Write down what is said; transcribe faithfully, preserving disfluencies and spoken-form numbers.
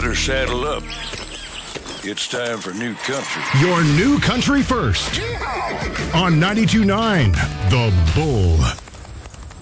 better saddle up. It's time for New Country. Your New Country first on ninety-two point nine The Bull.